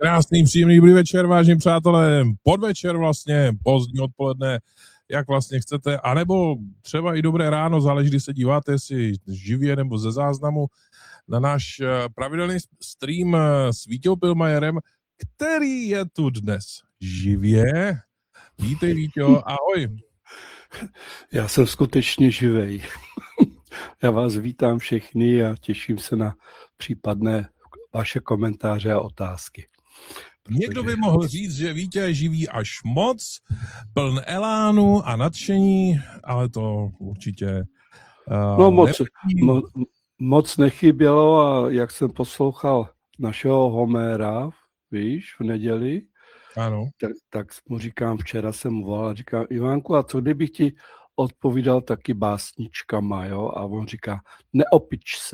Krásný, příjemný dobrý večer, vážení přátelé, podvečer vlastně, pozdní odpoledne, jak vlastně chcete, anebo třeba i dobré ráno, záleží, kdy se díváte, jestli živě nebo ze záznamu, na náš pravidelný stream s Vítěou Pilmajerem, který je tu dnes živě. Vítej, Víťo, ahoj. Já jsem skutečně živej. Já vás vítám všechny a těším se na případné vaše komentáře a otázky. Někdo by mohl říct, že Vítě je živý až moc, pln elánu a nadšení, ale to určitě moc nechybělo a jak jsem poslouchal našeho Homéra, víš, v neděli, ano. Tak mu říkám, včera jsem mu volal a říkám, Ivánku, a co kdybych ti odpovídal taky básničkama, jo? A on říká, neopič se.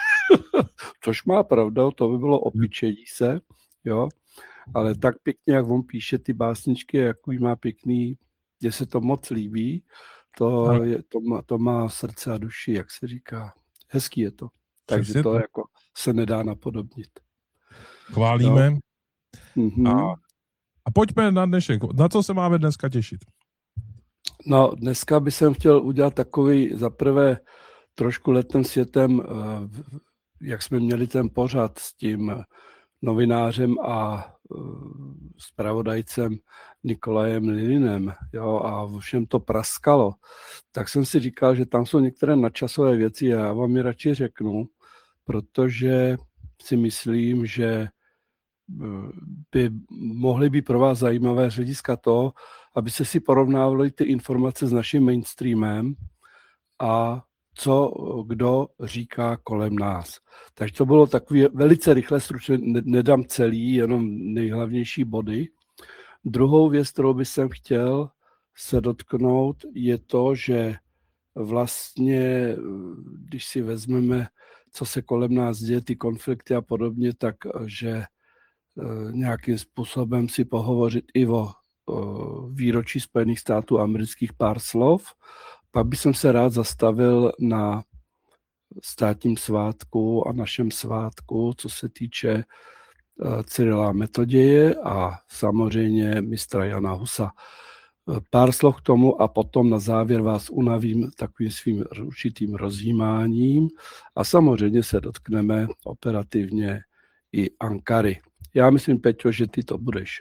Což má pravdu, to by bylo opičení se, jo? Ale tak pěkně, jak on píše ty básničky, jaký má pěkný, mně se to moc líbí, to má srdce a duši, jak se říká. Hezký je to. Takže to jako se nedá napodobnit. Chválíme. Mm-hmm. A pojďme na dnešek. Na co se máme dneska těšit? No, dneska bych jsem chtěl udělat takový, zaprvé trošku letem světem, jak jsme měli ten pořad s tím novinářem a zpravodajcem Nikolajem Lilinem, jo, a všem to praskalo, tak jsem si říkal, že tam jsou některé nadčasové věci a já vám je radši řeknu, protože si myslím, že by mohly být pro vás zajímavé z hlediska toho, abyste si porovnávali ty informace s naším mainstreamem a co kdo říká kolem nás. Takže to bylo takové velice rychle, stručně, nedám celý, jenom nejhlavnější body. Druhou věc, kterou bych jsem chtěl se dotknout, je to, že vlastně, když si vezmeme, co se kolem nás děje, ty konflikty a podobně, tak že nějakým způsobem si pohovořit i o výročí Spojených států amerických pár slov. Pak bych se rád zastavil na státním svátku a našem svátku, co se týče Cyrila Metoděje a samozřejmě mistra Jana Husa. Pár slov k tomu a potom na závěr vás unavím takovým svým určitým rozjímáním a samozřejmě se dotkneme operativně i Ankary. Já myslím, Peťo, že ty to budeš